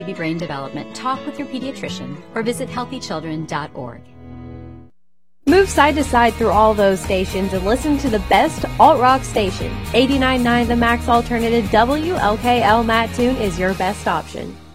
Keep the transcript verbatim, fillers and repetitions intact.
baby brain development, talk with your pediatrician or visit healthy children dot org. Move side to side through all those stations and listen to the best alt-rock station. eighty-nine point nine The Max Alternative W L K L Mattoon is your best option.